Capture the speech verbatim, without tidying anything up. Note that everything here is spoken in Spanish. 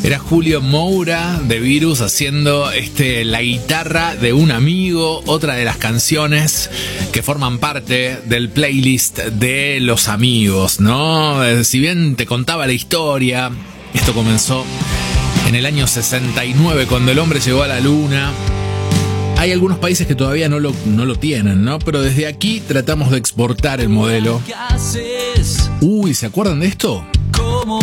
Era Julio Moura de Virus haciendo este, la guitarra de un amigo, otra de las canciones que forman parte del playlist de Los Amigos, ¿no? Si bien te contaba la historia, esto comenzó en el año sesenta y nueve cuando el hombre llegó a la luna. Hay algunos países que todavía no lo, no lo tienen, ¿no? Pero desde aquí tratamos de exportar el modelo. Uy, ¿se acuerdan de esto? ¿Cómo